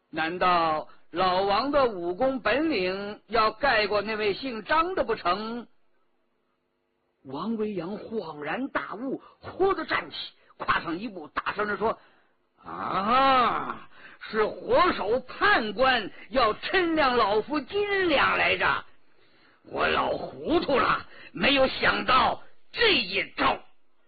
难道老王的武功本领要盖过那位姓张的不成？王维阳恍然大悟，忽地站起，跨上一步，大声地说：“啊，是火手判官要称量老夫斤两来着！我老糊涂了，没有想到这一招。”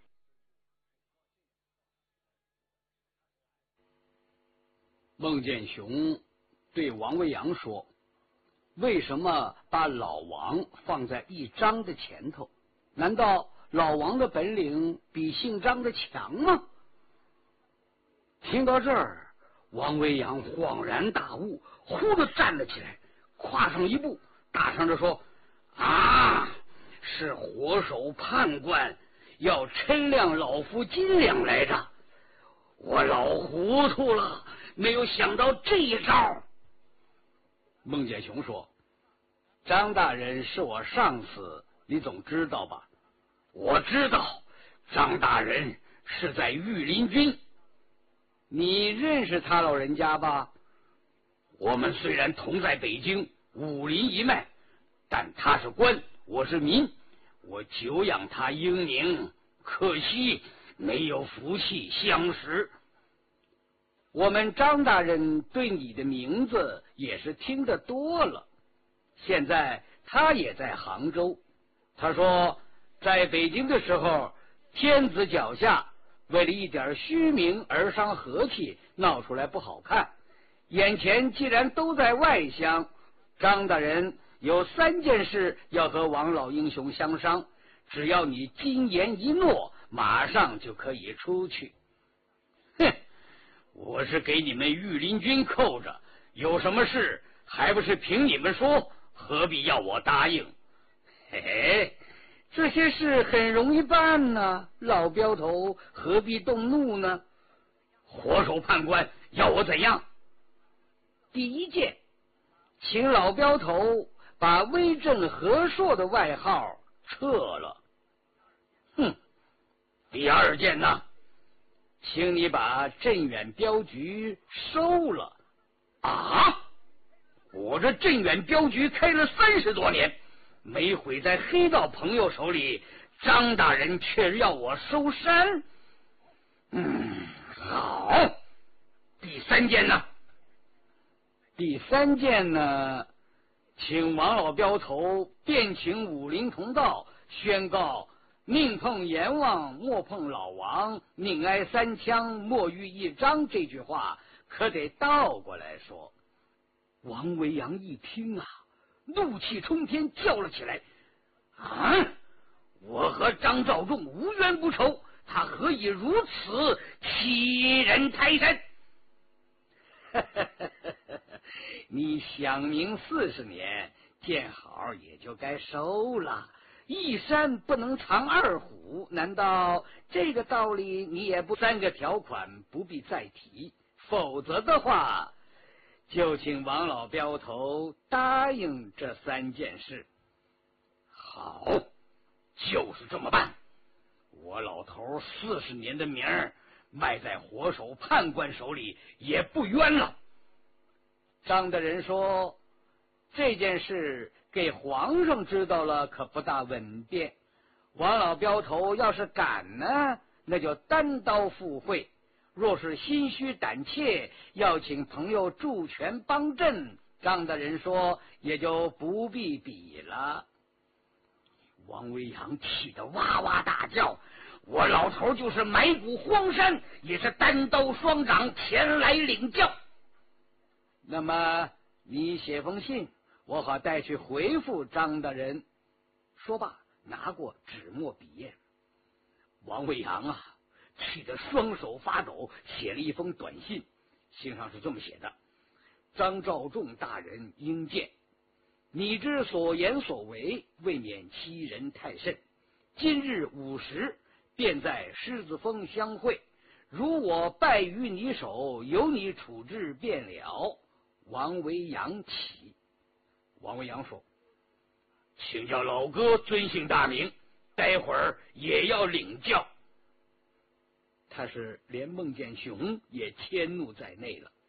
孟建雄对王维阳说：“为什么把老王放在一张的前头？难道老王的本领比姓张的强吗？”听到这儿，王维阳恍然大悟，忽地站了起来，跨上一步，大声地说：“啊，是火手判官要称量老夫斤两来着！我老糊涂了，没有想到这一招。”孟建雄说：“张大人是我上司，你总知道吧？”“我知道，张大人是在御林军。”“你认识他老人家吧？”“我们虽然同在北京武林一脉，但他是官，我是民，我久仰他英明，可惜没有福气相识。”“我们张大人对你的名字也是听得多了。现在他也在杭州。他说在北京的时候，天子脚下，为了一点虚名而伤和气，闹出来不好看。眼前既然都在外乡，张大人有3件事要和王老英雄相商，只要你金言一诺，马上就可以出去。”“哼，我是给你们御林军扣着，有什么事还不是凭你们说，何必要我答应？”“嘿嘿， 这些事很容易办呢，老镖头何必动怒呢？”“ 火手判官要我怎样？”“ 第1件，请老镖头把威震和硕的外号撤了。”“ 哼。”“第2件呢？”“ 请你把镇远镖局收了。”“ 啊！我这镇远镖局开了30多年，没毁在黑道朋友手里，张大人却要我收山。好。第3件呢？”“ 第3件呢，请王老镖头便请武林同道，宣告宁碰阎王莫碰老王，宁挨3枪莫遇1张，这句话可得倒过来说。”王维阳一听啊，怒气冲天，叫了起来：“ 啊！我和张召仲无冤不仇，他何以如此欺人太甚？”“ 你享明40年，见好也就该收了。一山不能藏2虎，难道这个道理你也不？3个条款不必再提，否则的话，就请王老镖头答应这3件事。”“ 好，就是这么办。我老头40年的名儿卖在火手判官手里也不冤了。” 张大人说：“这件事给皇上知道了，可不大稳便。王老镖头要是敢呢，那就单刀赴会；若是心虚胆怯，要请朋友助拳帮阵，张大人说也就不必比了。” 王维阳气得哇哇大叫：“我老头就是埋骨荒山，也是单刀双掌前来领教。”“ 那么你写封信，我好带去回复张大人。”说罢，拿过纸墨笔砚。 王维阳啊，气得双手发抖，写了一封短信，信上是这么写的：“张召仲大人应见，你之所言所为，未免欺人太甚。今日午时，便在狮子峰相会。如我败于你手，由你处置便了。”王维阳起。王维阳说：“请教老哥尊姓大名，待会儿也要领教。”他是连孟建雄也迁怒在内了。